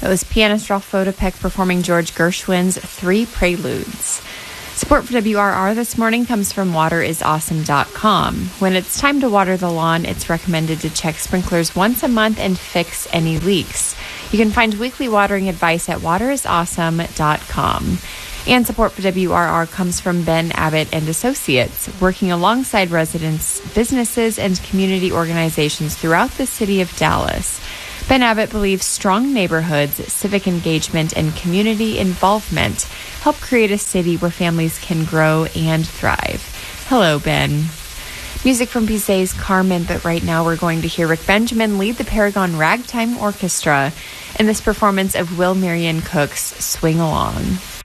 That was pianist Ralph Vodopek performing George Gershwin's Three Preludes. Support for WRR this morning comes from waterisawesome.com. When it's time to water the lawn, it's recommended to check sprinklers once a month and fix any leaks. You can find weekly watering advice at waterisawesome.com. And support for WRR comes from Ben Abbott and Associates, working alongside residents, businesses, and community organizations throughout the city of Dallas. Ben Abbott believes strong neighborhoods, civic engagement, and community involvement help create a city where families can grow and thrive. Hello, Ben. Music from Piset's Carmen, but right now we're going to hear Rick Benjamin lead the Paragon Ragtime Orchestra in this performance of Will Marion Cook's Swing Along.